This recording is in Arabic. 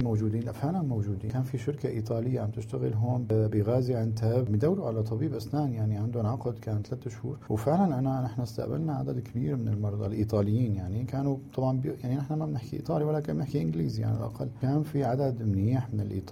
موجودين؟ لا فعلا موجودين. كان في شركة إيطالية عم تشتغل هون بغازي عنتاب، بيدوروا على طبيب أسنان، يعني عندهم عقد كان 3 شهور. وفعلا نحن استقبلنا عدد كبير من المرضى الإيطاليين، يعني كانوا طبعا يعني نحن ما بنحكي إيطالي ولكن بنحكي إنجليزي يعني على الأقل. كان في عدد منيح من الإيطاليين